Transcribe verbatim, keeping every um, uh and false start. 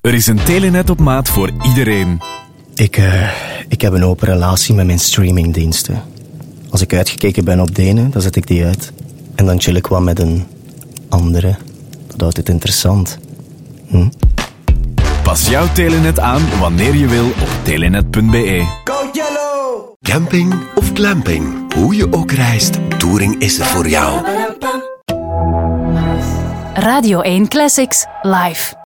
Er is een Telenet op maat voor iedereen. Ik, uh, ik heb een open relatie met mijn streamingdiensten. Als ik uitgekeken ben op de ene, dan zet ik die uit. En dan chill ik wat met een andere. Dat houdt het interessant. Hm? Pas jouw Telenet aan wanneer je wil op telenet punt be. Go Yellow! Camping of glamping, hoe je ook reist, Touring is er voor jou. Radio één Classics, live.